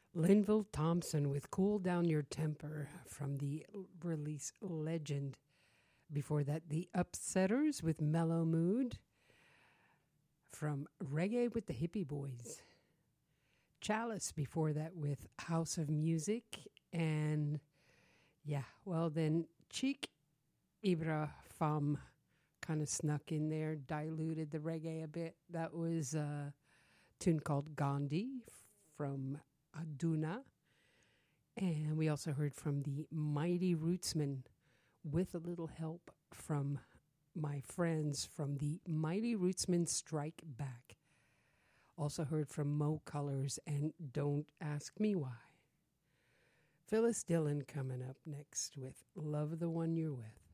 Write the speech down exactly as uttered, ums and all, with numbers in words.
Linville Thompson with Cool Down Your Temper from the release Legend. Before that, the Upsetters with Mellow Mood from Reggae with the Hippie Boys. Chalice before that with House of Music. And yeah, well then Cheek Ibra Fam kind of snuck in there, diluted the reggae a bit. That was a tune called Gandhi from Aduna. And we also heard from the Mighty Rootsmen with a little help from my friends from the Mighty Rootsmen Strike Back. Also heard from Mo Colors and Don't Ask Me Why. Phyllis Dillon coming up next with Love the One You're With.